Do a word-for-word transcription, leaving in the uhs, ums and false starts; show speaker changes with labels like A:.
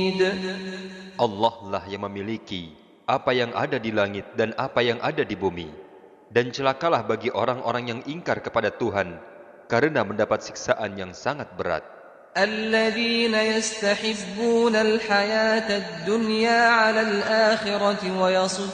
A: Allah lah yang memiliki apa yang ada di langit dan apa yang ada di bumi. Dan celakalah bagi orang-orang yang ingkar kepada Tuhan karena mendapat siksaan yang sangat berat.
B: الذين يستحبون الحياة الدنيا على الآخرة ويصدون